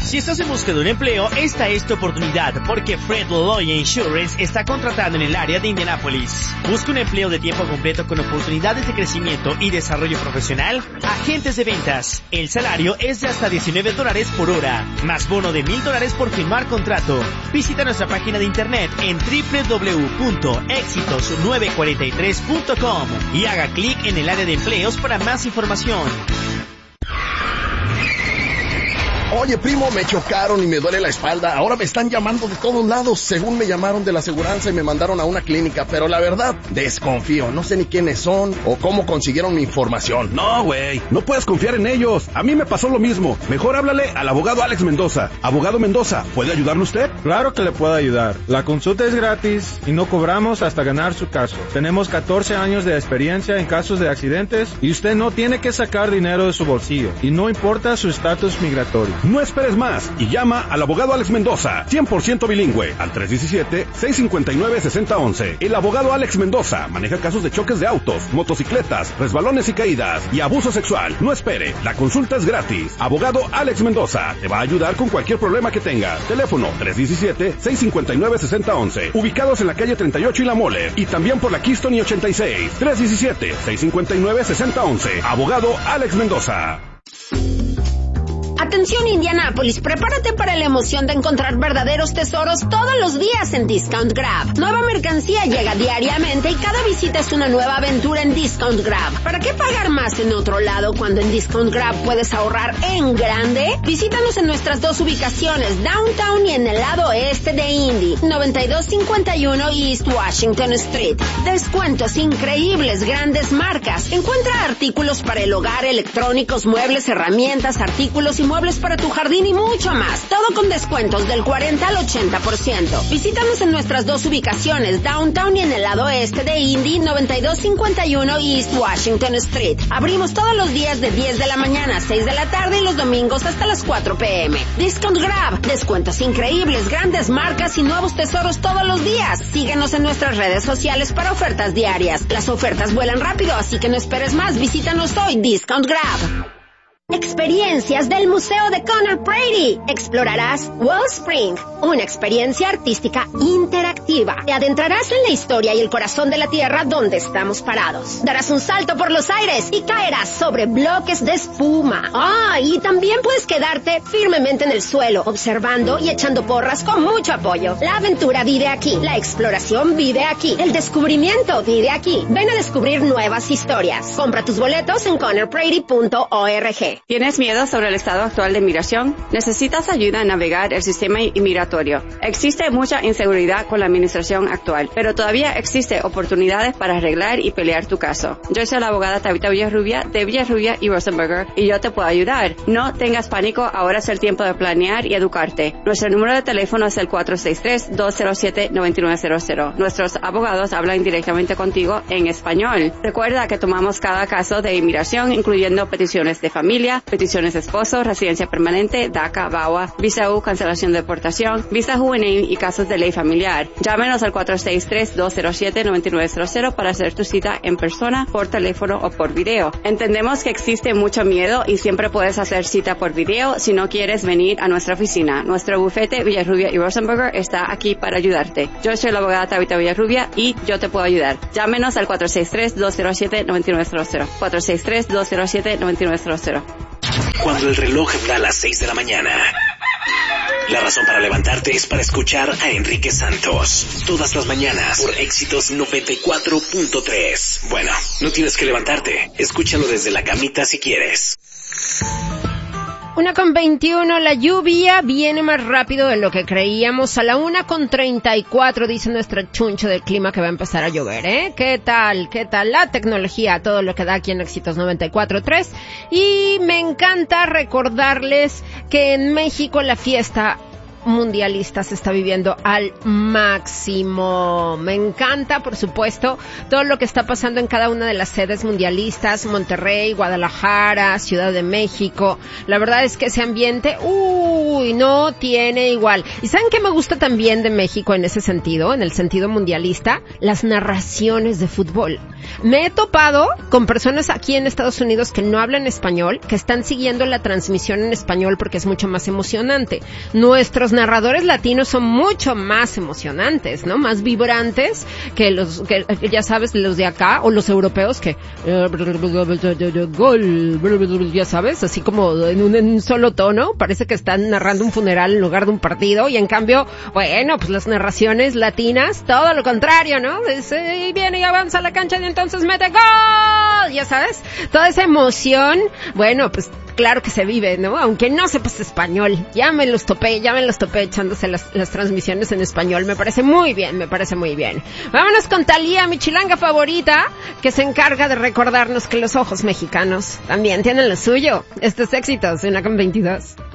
Si estás en busca de un empleo, esta es tu oportunidad, porque Fred Lloyd Insurance está contratando en el área de Indianápolis. Busca un empleo de tiempo completo con oportunidades de crecimiento y desarrollo profesional. Agentes de ventas. El salario es de hasta $19 por hora, más bono de $1,000 por firmar contrato. Visita nuestra página de internet en www.exitos943.com y haga clic en el área de empleos para más información. Oye, primo, me chocaron y me duele la espalda. Ahora me están llamando de todos lados. Según me llamaron de la aseguranza y me mandaron a una clínica. Pero la verdad, desconfío. No sé ni quiénes son o cómo consiguieron mi información. No, güey. No puedes confiar en ellos. A mí me pasó lo mismo. Mejor háblale al abogado Alex Mendoza. Abogado Mendoza, ¿puede ayudarle usted? Claro que le puedo ayudar. La consulta es gratis y no cobramos hasta ganar su caso. Tenemos 14 años de experiencia en casos de accidentes y usted no tiene que sacar dinero de su bolsillo. Y no importa su estatus migratorio. No esperes más y llama al abogado Alex Mendoza, 100% bilingüe, al 317-659-6011. El abogado Alex Mendoza maneja casos de choques de autos, motocicletas, resbalones y caídas y abuso sexual. No espere, la consulta es gratis. Abogado Alex Mendoza te va a ayudar con cualquier problema que tengas. Teléfono 317-659-6011. Ubicados en la calle 38 y La Mole, y también por la Keystone y 86. 317-659-6011. Abogado Alex Mendoza. Atención Indianápolis, prepárate para la emoción de encontrar verdaderos tesoros todos los días en Discount Grab. Nueva mercancía llega diariamente y cada visita es una nueva aventura en Discount Grab. ¿Para qué pagar más en otro lado cuando en Discount Grab puedes ahorrar en grande? Visítanos en nuestras dos ubicaciones, Downtown y en el lado oeste de Indy, 9251 East Washington Street. Descuentos increíbles, grandes marcas. Encuentra artículos para el hogar, electrónicos, muebles, herramientas, artículos y muebles para tu jardín y mucho más. Todo con descuentos del 40 al 80%. Visítanos en nuestras dos ubicaciones, Downtown y en el lado este de Indy, 9251 East Washington Street. Abrimos todos los días de 10 de la mañana a 6 de la tarde y los domingos hasta las 4 p.m. Discount Grab. Descuentos increíbles, grandes marcas y nuevos tesoros todos los días. Síguenos en nuestras redes sociales para ofertas diarias. Las ofertas vuelan rápido, así que no esperes más. Visítanos hoy, Discount Grab. Experiencias del Museo de Conor Brady. Explorarás Wellspring, una experiencia artística interactiva. Te adentrarás en la historia y el corazón de la tierra donde estamos parados. Darás un salto por los aires y caerás sobre bloques de espuma. Y también puedes quedarte firmemente en el suelo, observando y echando porras con mucho apoyo. La aventura vive aquí, la exploración vive aquí, el descubrimiento vive aquí. Ven a descubrir nuevas historias. Compra tus boletos en conorbrady.org. ¿Tienes miedo sobre el estado actual de inmigración? ¿Necesitas ayuda en navegar el sistema inmigratorio? Existe mucha inseguridad con la administración actual, pero todavía existe oportunidades para arreglar y pelear tu caso. Yo soy la abogada Tabitha Villarrubia de Villarrubia y Rosenberger y yo te puedo ayudar. No tengas pánico, ahora es el tiempo de planear y educarte. Nuestro número de teléfono es el 463-207-9900. Nuestros abogados hablan directamente contigo en español. Recuerda que tomamos cada caso de inmigración, incluyendo peticiones de familia, peticiones de esposo, residencia permanente, DACA, VAWA, visa U, cancelación de deportación, visa juvenil y casos de ley familiar. Llámenos al 463-207-9900 para hacer tu cita en persona, por teléfono o por video. Entendemos que existe mucho miedo y siempre puedes hacer cita por video si no quieres venir a nuestra oficina. Nuestro bufete Villarrubia y Rosenberger está aquí para ayudarte. Yo soy la abogada Tabitha Villarrubia y yo te puedo ayudar. Llámenos al 463-207-9900. 463-207-9900. Cuando el reloj da las 6 de la mañana, la razón para levantarte es para escuchar a Enrique Santos. Todas las mañanas por Éxitos 94.3. Bueno, no tienes que levantarte. Escúchalo desde la camita si quieres. 1:21, la lluvia viene más rápido de lo que creíamos. A la 1:34 dice nuestra chuncho del clima que va a empezar a llover, ¿eh? ¿Qué tal? ¿Qué tal la tecnología? Todo lo que da aquí en Éxitos 94.3. Y me encanta recordarles que en México la fiesta mundialista se está viviendo al máximo. Me encanta, por supuesto, todo lo que está pasando en cada una de las sedes mundialistas, Monterrey, Guadalajara, Ciudad de México. La verdad es que ese ambiente, no tiene igual. ¿Y saben qué me gusta también de México en ese sentido, en el sentido mundialista? Las narraciones de fútbol. Me he topado con personas aquí en Estados Unidos que no hablan español, que están siguiendo la transmisión en español porque es mucho más emocionante. Nuestros narradores latinos son mucho más emocionantes, ¿no? Más vibrantes que ya sabes, los de acá, o los europeos que gol, ya sabes, así como en un solo tono, parece que están narrando un funeral en lugar de un partido, y en cambio, bueno, pues las narraciones latinas, todo lo contrario, ¿no? Y viene y avanza a la cancha y entonces mete gol, ya sabes, toda esa emoción, bueno, pues claro que se vive, ¿no? Aunque no sepas español, ya me los topé echándose las transmisiones en español. Me parece muy bien. Vámonos con Thalía, mi chilanga favorita, que se encarga de recordarnos que los ojos mexicanos también tienen lo suyo. Estos éxitos de 1:22.